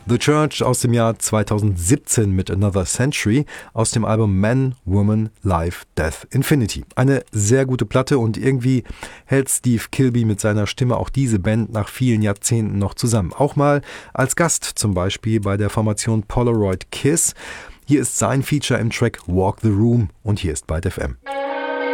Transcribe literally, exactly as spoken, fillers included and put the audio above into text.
The Church aus dem Jahr zweitausendsiebzehn mit Another Century aus dem Album Man, Woman, Life, Death, Infinity. Eine sehr gute Platte und irgendwie hält Steve Kilbey mit seiner Stimme auch diese Band nach vielen Jahrzehnten noch zusammen. Auch mal als Gast zum Beispiel bei der Formation Polaroid Kiss. Hier ist sein Feature im Track Walk the Room und hier ist Byte F M.